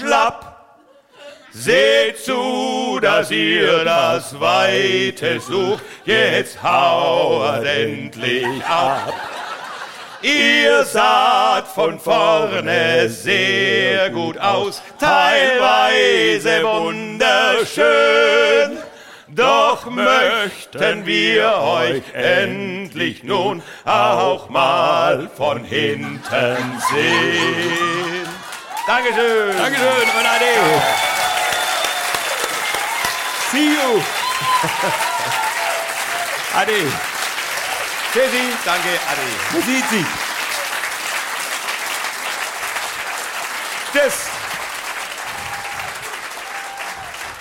schlapp. Seht zu, dass ihr das Weite sucht, jetzt hauert endlich ab. Ihr saht von vorne sehr gut aus, teilweise wunderschön. Doch möchten wir euch endlich nun auch mal von hinten sehen. Dankeschön. Dankeschön und Ade. See you. Ade. Tschüssi, danke, Ade. Man sieht sich. Tschüss.